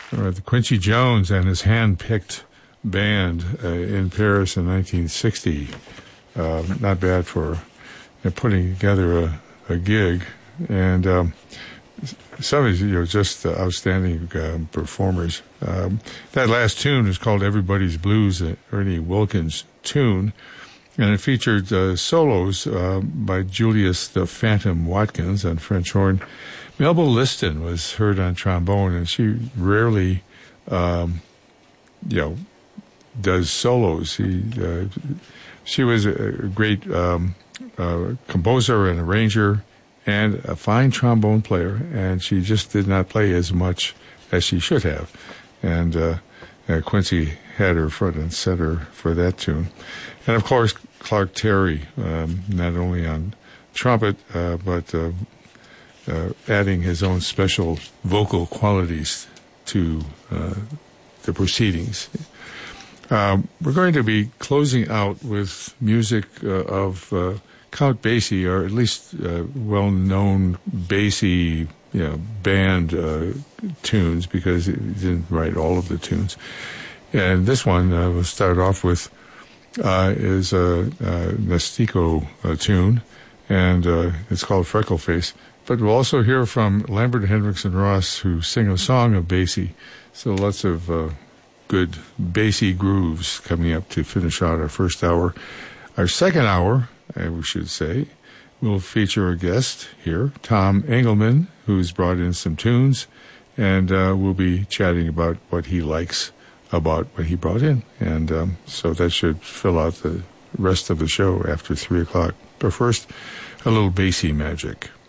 Quincy Jones and his hand-picked band in Paris in 1960. Not bad for putting together a gig. And some of these, just outstanding performers. That last tune is called Everybody's Blues, an Ernie Wilkins tune. And it featured solos by Julius the Phantom Watkins on French horn. Melba Liston was heard on trombone, and she rarely, does solos. She was a great composer and arranger and a fine trombone player, and she just did not play as much as she should have. And Quincy had her front and center for that tune. And, of course, Clark Terry, not only on trumpet, but adding his own special vocal qualities to the proceedings. We're going to be closing out with music of Count Basie, or at least well-known Basie band tunes, because he didn't write all of the tunes. And this one we'll start off with is a Nestico tune, and it's called Freckleface. But we'll also hear from Lambert, Hendricks, and Ross, who sing a song of Basie. So lots of good Basie grooves coming up to finish out our first hour. Our second hour, we should say, will feature a guest here, Tom Engelman, who's brought in some tunes, and we'll be chatting about what he likes about what he brought in. And so that should fill out the rest of the show after 3 o'clock. But first, a little Basie magic.